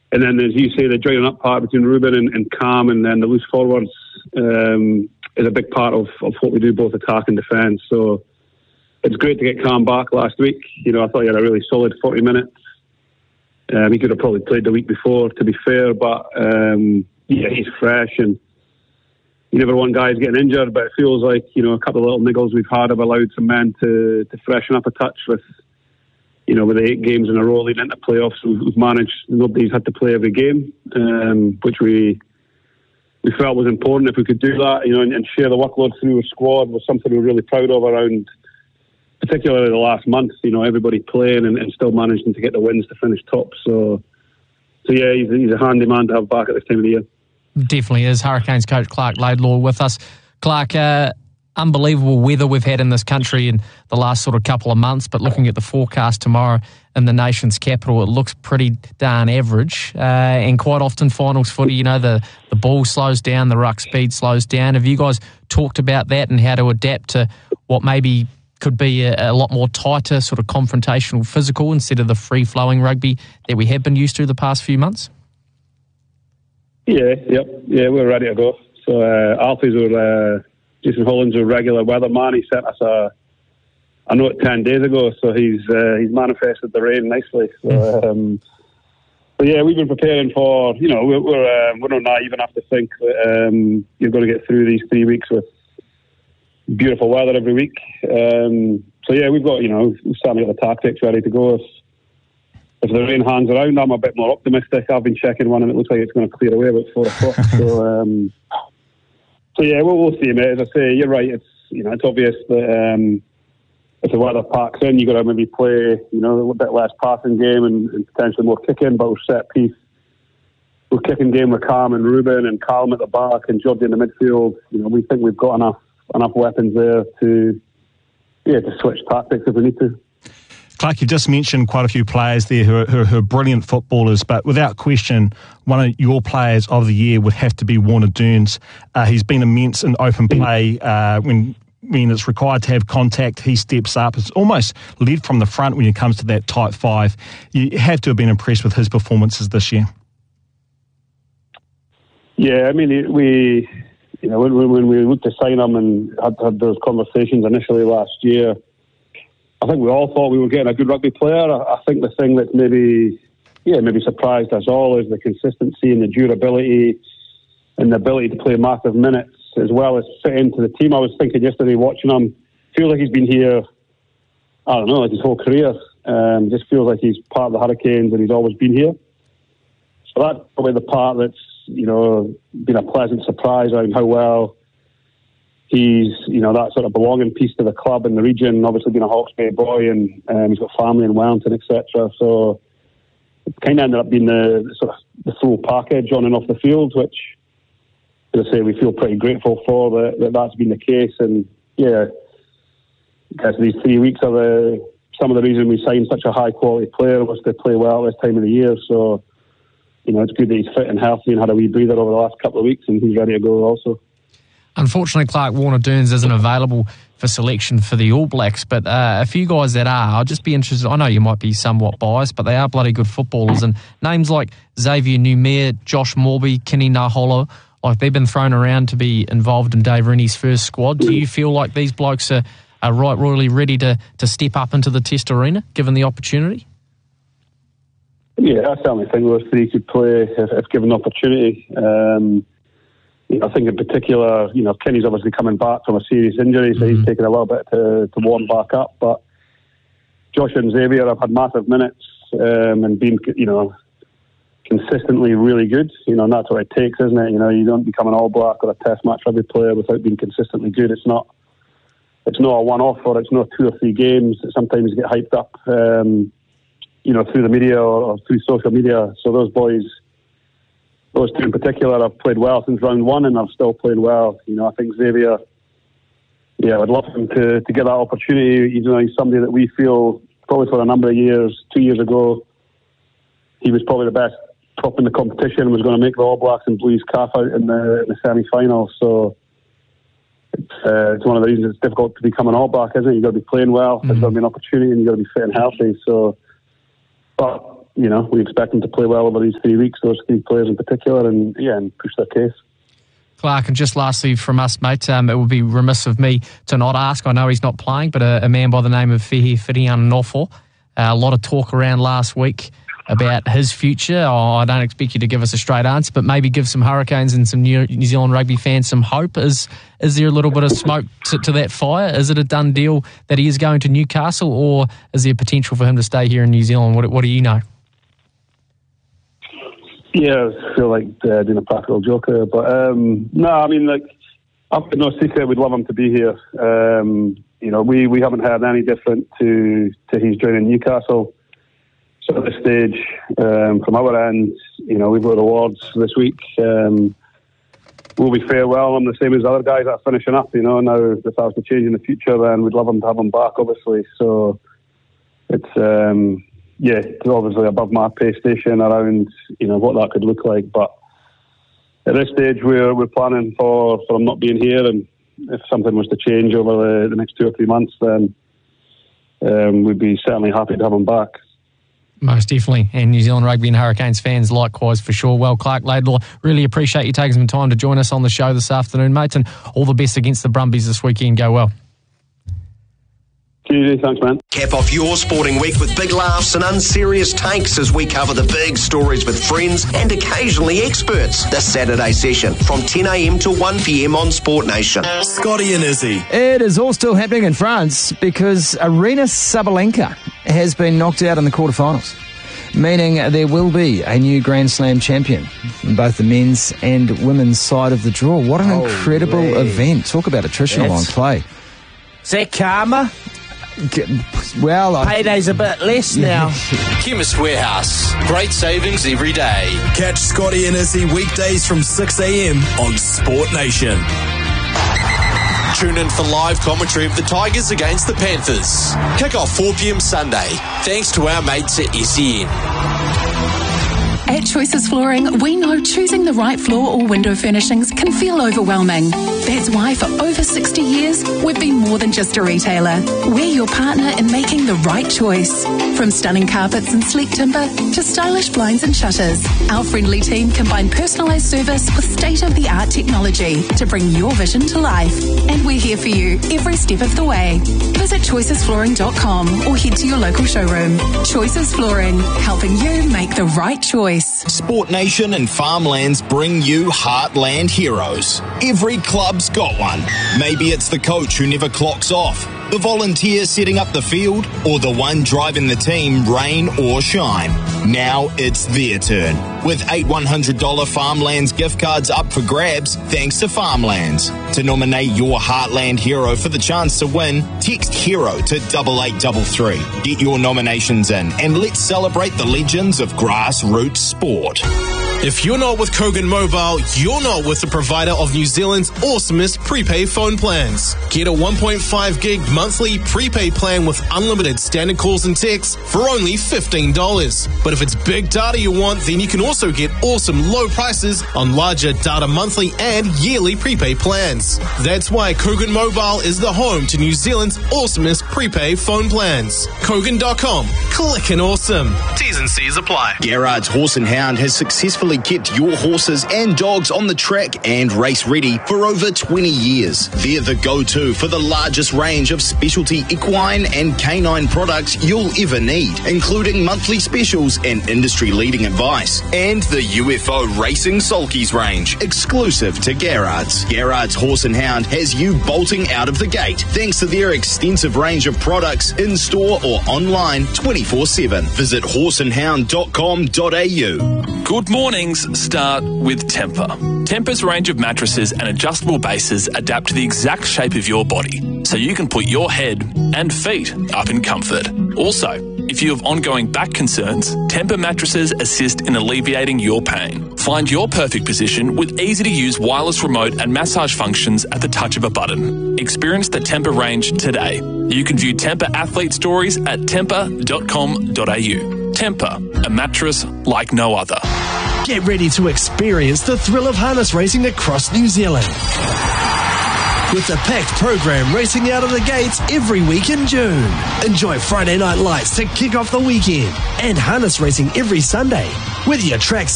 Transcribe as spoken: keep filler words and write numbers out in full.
And then, as you say, the joining up part between Ruben and, and Cam, and then the loose forwards um, is a big part of, of what we do, both attack and defence. So it's great to get Cam back last week. You know, I thought he had a really solid forty minutes. Um, he could have probably played the week before, to be fair, but um, yeah, he's fresh, and you never want guys getting injured, but it feels like, you know, a couple of little niggles we've had have allowed some men to, to freshen up a touch with, you know, with the eight games in a row leading into playoffs. We've, we've managed, nobody's had to play every game, um, which we we felt was important if we could do that, you know, and, and share the workload through a squad was something we're really proud of around, particularly the last month, you know, everybody playing and, and still managing to get the wins to finish top. So, so yeah, he's, he's a handy man to have back at this time of the year. Definitely is. Hurricanes coach Clark Laidlaw with us. Clark, uh, unbelievable weather we've had in this country in the last sort of couple of months, but looking at the forecast tomorrow in the nation's capital, it looks pretty darn average. Uh, and quite often finals footy, you know, the, the ball slows down, the ruck speed slows down. Have you guys talked about that and how to adapt to what maybe could be a, a lot more tighter, sort of confrontational physical instead of the free-flowing rugby that we have been used to the past few months? Yeah, yep, yeah, we're ready to go. So uh, Alfie's our, uh, Jason Holland's a regular weatherman. He sent us a, a note ten days ago, so he's uh, he's manifested the rain nicely. So, um, but yeah, we've been preparing for, you know, we're we're, uh, we're not naive enough to think that um, you're going to get through these three weeks with beautiful weather every week. Um, so yeah, we've got, you know, we're starting to get the tactics ready to go. If, if the rain hangs around, I'm a bit more optimistic. I've been checking one and it looks like it's going to clear away about four o'clock. so, um, so yeah, we'll, we'll see, mate. As I say, you're right. It's, you know, it's obvious that um, if the weather packs in, you've got to maybe play, you know, a bit less passing game and, and potentially more kicking, but we're set piece. We're kicking game with Cam and Ruben and Calm at the back and Georgie in the midfield. You know, we think we've got enough enough weapons there to, yeah, to switch tactics if we need to. Clark, you've just mentioned quite a few players there who are, who are, who are brilliant footballers, but without question, one of your players of the year would have to be Warner Dunes. Uh, he's been immense in open play. Uh, when when it's required to have contact, he steps up. It's almost led from the front when it comes to that tight five. You have to have been impressed with his performances this year. Yeah, I mean, we, you know, when, when we looked to sign him and had, had those conversations initially last year, I think we all thought we were getting a good rugby player. I think the thing that maybe, yeah, maybe surprised us all is the consistency and the durability and the ability to play massive minutes as well as fit into the team. I was thinking yesterday watching him, feels like he's been here, I don't know, like his whole career. Um, just feels like he's part of the Hurricanes and he's always been here. So that's probably the part that's, you know, been a pleasant surprise around how well he's, you know, that sort of belonging piece to the club and the region. Obviously being a Hawke's Bay boy and um, he's got family in Wellington, et cetera. So it kind of ended up being the sort of the full package on and off the field, which, as I say, we feel pretty grateful for that, that that's been the case. And yeah, I guess these three weeks are the, some of the reason we signed such a high quality player was to play well at this time of the year. So, you know, it's good that he's fit and healthy and had a wee breather over the last couple of weeks and he's ready to go also. Unfortunately, Clark, Warner Dunes isn't available for selection for the All Blacks, but uh, a few guys that are, I'll just be interested. I know you might be somewhat biased, but they are bloody good footballers. And names like Xavier Numere, Josh Morby, Kenny Naholo, like they've been thrown around to be involved in Dave Rennie's first squad. Do you feel like these blokes are, are right royally ready to, to step up into the Test arena, given the opportunity? Yeah, I certainly think those three could play if, if given the opportunity. Um, you know, I think in particular, you know, Kenny's obviously coming back from a serious injury, so mm-hmm. he's taken a little bit to, to warm back up. But Josh and Xavier have had massive minutes um, and been, you know, consistently really good. You know, and that's what it takes, isn't it? You know, you don't become an All Black or a Test match rugby player without being consistently good. It's not, it's not a one-off or it's not two or three games that sometimes get hyped up. Um, you know, through the media or, or through social media. So those boys, those two in particular, have played well since round one and are still playing well. You know, I think Xavier, yeah, I'd love him to, to get that opportunity. You know, he's somebody that we feel probably for a number of years, two years ago, he was probably the best prop in the competition, was going to make the All Blacks and Blues calf out in the, in the semi-final. So it's, uh, it's one of the reasons it's difficult to become an All Black, isn't it? You've got to be playing well, mm-hmm. there's got to be an opportunity and you've got to be fit and healthy. So, but you know, we expect them to play well over these three weeks, those three players in particular, and yeah, and push their case. Clark, and just lastly from us, mate, um, it would be remiss of me to not ask. I know he's not playing, but a, a man by the name of Fehi Whitiana-Nofo. Uh, a lot of talk around last week about his future. Oh, I don't expect you to give us a straight answer, but maybe give some Hurricanes and some New, New Zealand rugby fans some hope. Is is there a little bit of smoke to, to that fire? Is it a done deal that he is going to Newcastle, or is there potential for him to stay here in New Zealand? What, what do you know? Yeah, I feel like uh, doing a practical joker, but um, no, I mean, like, I've got no secret we'd love him to be here. Um, you know, we, we haven't heard any different to, to his joining Newcastle. So at this stage, um, from our end, you know, we've got awards this week. Um, we'll be farewell. I'm the same as the other guys that are finishing up, you know. Now, if that was to change in the future, then we'd love them to have him back, obviously. So it's... Um, Yeah, it's obviously above my pay station around, you know, what that could look like. But at this stage, we're we're planning for, for him not being here, and if something was to change over the, the next two or three months, then um, we'd be certainly happy to have him back. Most definitely, and New Zealand Rugby and Hurricanes fans likewise for sure. Well, Clark Laidlaw, really appreciate you taking some time to join us on the show this afternoon, mates, and all the best against the Brumbies this weekend. Go well. Thanks, man. Cap off your sporting week with big laughs and unserious takes as we cover the big stories with friends and occasionally experts. This Saturday session from ten a.m. to one p.m. on Sport Nation. Scotty and Izzy. It is all still happening in France because Aryna Sabalenka has been knocked out in the quarterfinals, meaning there will be a new Grand Slam champion in both the men's and women's side of the draw. What an Holy. incredible event. Talk about attritional on play. Is that karma? Well, I... Payday's a bit less now. Chemist Warehouse. Great savings every day. Catch Scotty and Izzy weekdays from six a.m. on Sport Nation. Tune in for live commentary of the Tigers against the Panthers. Kick off four p.m. Sunday. Thanks to our mates at S E N. At Choices Flooring, we know choosing the right floor or window furnishings can feel overwhelming. That's why for over sixty years, we've been more than just a retailer. We're your partner in making the right choice. From stunning carpets and sleek timber to stylish blinds and shutters, our friendly team combine personalised service with state-of-the-art technology to bring your vision to life. And we're here for you every step of the way. Visit choices flooring dot com or head to your local showroom. Choices Flooring, helping you make the right choice. Sport Nation and Farmlands bring you Heartland Heroes. Every club's got one. Maybe it's the coach who never clocks off, the volunteer setting up the field, or the one driving the team, rain or shine. Now it's their turn. With eight one hundred dollars Farmlands gift cards up for grabs, thanks to Farmlands. To nominate your Heartland hero for the chance to win, text HERO to double eight double three. Get your nominations in and let's celebrate the legends of grassroots sport. If you're not with Kogan Mobile, you're not with the provider of New Zealand's awesomest prepaid phone plans. Get a one point five gig monthly prepaid plan with unlimited standard calls and texts for only fifteen dollars. But if it's big data you want, then you can also get awesome low prices on larger data monthly and yearly prepaid plans. That's why Kogan Mobile is the home to New Zealand's awesomest prepaid phone plans. Kogan dot com. Clickin' awesome. T's and C's apply. Garrard's Horse and Hound has successfully kept your horses and dogs on the track and race ready for over twenty years. They're the go-to for the largest range of specialty equine and canine products you'll ever need, including monthly specials and industry-leading advice. And the U F O Racing Sulkies range, exclusive to Garrard's. Garrard's Horse and Hound has you bolting out of the gate thanks to their extensive range of products in-store or online twenty-four seven. Visit horse and hound dot com dot a u. Good mornings start with Tempur. Tempur's range of mattresses and adjustable bases adapt to the exact shape of your body, so you can put your head and feet up in comfort. Also, if you have ongoing back concerns, Tempur mattresses assist in alleviating your pain. Find your perfect position with easy-to-use wireless remote and massage functions at the touch of a button. Experience the Tempur range today. You can view Tempur athlete stories at tempur dot com dot a u. Tempur, a mattress like no other. Get ready to experience the thrill of harness racing across New Zealand. with the packed program racing out of the gates every week in June. Enjoy Friday night lights to kick off the weekend and harness racing every Sunday. Whether you're track